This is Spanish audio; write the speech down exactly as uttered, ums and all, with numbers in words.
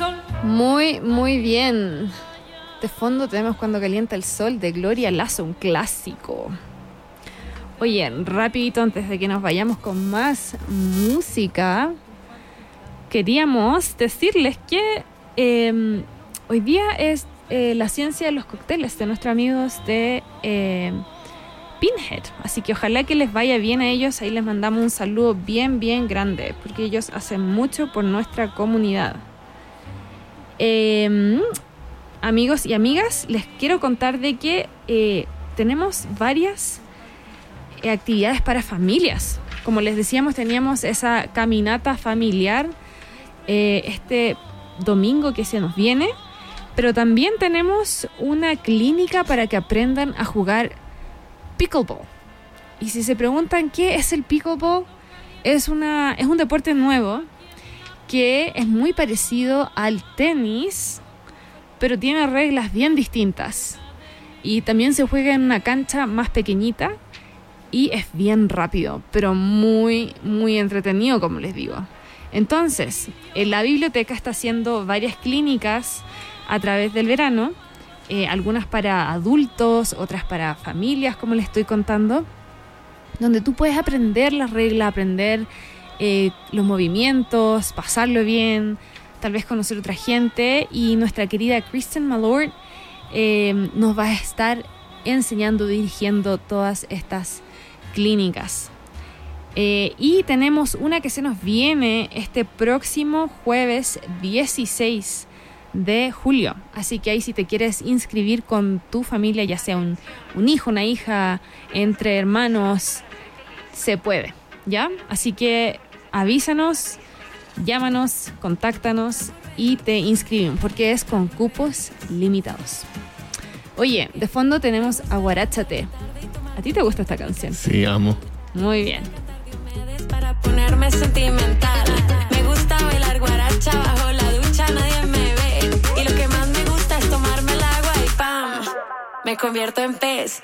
sol. Muy, muy bien. De fondo tenemos Cuando calienta el sol de Gloria Lazo, un clásico. Oye, rapidito antes de que nos vayamos con más música, queríamos decirles que eh, hoy día es eh, la ciencia de los cócteles de nuestros amigos de eh, Pinhead, así que ojalá que les vaya bien a ellos. Ahí les mandamos un saludo bien, bien grande, porque ellos hacen mucho por nuestra comunidad. Eh, amigos y amigas, les quiero contar de que eh, tenemos varias eh, actividades para familias. Como les decíamos, teníamos esa caminata familiar eh, este domingo que se nos viene, pero también tenemos una clínica para que aprendan a jugar pickleball. Y si se preguntan qué es el pickleball, es, una, es un deporte nuevo que es muy parecido al tenis, pero tiene reglas bien distintas. Y también se juega en una cancha más pequeñita y es bien rápido, pero muy, muy entretenido, como les digo. Entonces, en la biblioteca está haciendo varias clínicas a través del verano, eh, algunas para adultos, otras para familias, como les estoy contando, donde tú puedes aprender las reglas, aprender eh, los movimientos, pasarlo bien, tal vez conocer otra gente. Y nuestra querida Kristen Malord eh, nos va a estar enseñando, dirigiendo todas estas clínicas. Eh, y tenemos una que se nos viene este próximo jueves dieciséis de julio. Así que ahí, si te quieres inscribir con tu familia, ya sea un, un hijo, una hija, entre hermanos, se puede, ¿ya? Así que avísanos, llámanos, contáctanos y te inscriben, porque es con cupos limitados. Oye, de fondo tenemos a Guaráchate. ¿A ti te gusta esta canción? Sí, amo. Muy bien. Para ponerme sentimental, me gusta bailar guaracha bajo la ducha, nadie me ve. Y lo que más me gusta es tomarme el agua y ¡pam! Me convierto en pez.